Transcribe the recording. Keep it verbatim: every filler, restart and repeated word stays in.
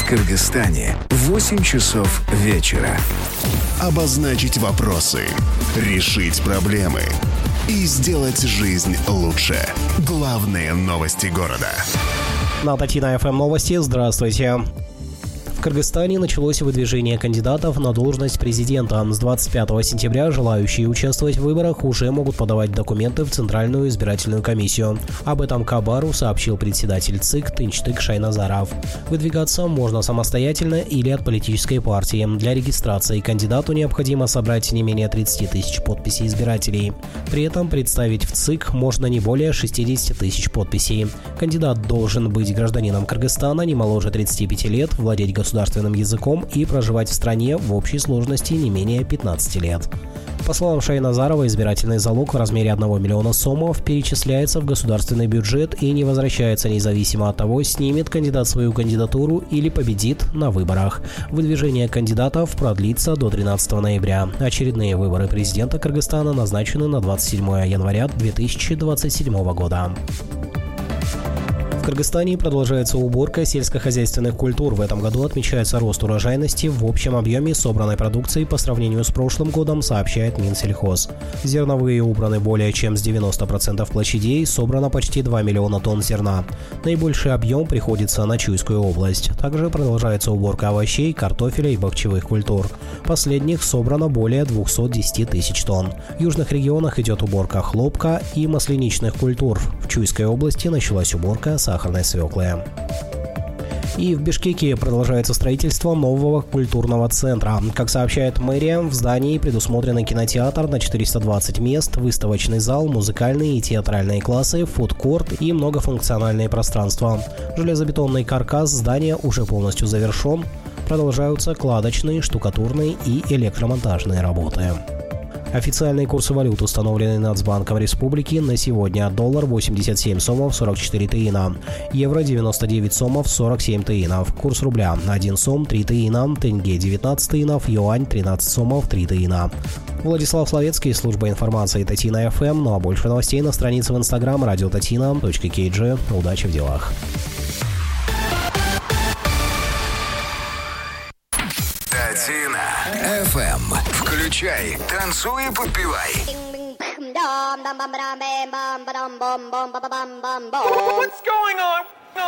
Кыргызстане восемь часов вечера. Обозначить вопросы, решить проблемы и сделать жизнь лучше. Главные новости города. На Татина эф эм новости. Здравствуйте. В Кыргызстане началось выдвижение кандидатов на должность президента. С двадцать пятого сентября желающие участвовать в выборах уже могут подавать документы в Центральную избирательную комиссию. Об этом Кабару сообщил председатель ЦИК Тынчтык Шайназаров. Выдвигаться можно самостоятельно или от политической партии. Для регистрации кандидату необходимо собрать не менее тридцати тысяч подписей избирателей. При этом представить в ЦИК можно не более шестидесяти тысяч подписей. Кандидат должен быть гражданином Кыргызстана, не моложе тридцати пяти лет, владеть государственным государственным языком и проживать в стране в общей сложности не менее пятнадцати лет. По словам Шайназарова, избирательный залог в размере одного миллиона сомов перечисляется в государственный бюджет и не возвращается независимо от того, снимет кандидат свою кандидатуру или победит на выборах. Выдвижение кандидатов продлится до тринадцатого ноября. Очередные выборы президента Кыргызстана назначены на двадцать седьмое января две тысячи двадцать седьмого года. В Кыргызстане продолжается уборка сельскохозяйственных культур. В этом году отмечается рост урожайности в общем объеме собранной продукции по сравнению с прошлым годом, сообщает Минсельхоз. Зерновые убраны более чем с девяноста процентов площадей, собрано почти два миллиона тонн зерна. Наибольший объем приходится на Чуйскую область. Также продолжается уборка овощей, картофеля и бахчевых культур. Последних собрано более двухсот десяти тысяч тонн. В южных регионах идет уборка хлопка и масляничных культур. В Чуйской области началась уборка сахарной свеклы. И в Бишкеке продолжается строительство нового культурного центра. Как сообщает мэрия, в здании предусмотрены кинотеатр на четыреста двадцать мест, выставочный зал, музыкальные и театральные классы, фудкорт и многофункциональные пространства. Железобетонный каркас здания уже полностью завершен. Продолжаются кладочные, штукатурные и электромонтажные работы. Официальные курсы валют установлены Нацбанком Республики на сегодня. Доллар восемьдесят семь сомов сорок четыре тыина, евро девяносто девять сомов сорок семь тыинов, курс рубля один сом три тыина, тенге девятнадцать тыинов, юань тринадцать сомов три тыина. Владислав Славецкий, служба информации Татина эф эм. Ну а больше новостей на странице в инстаграм радио татина точка кей джи. Удачи в делах. Татина эф эм. Включай, танцуй и подпевай. What's going on?